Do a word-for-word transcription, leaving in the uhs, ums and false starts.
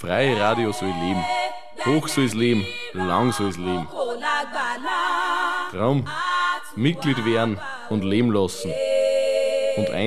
freie Radio soll leben. Hoch soll es leben, lang soll es leben. Drum Mitglied werden und leben lassen. Und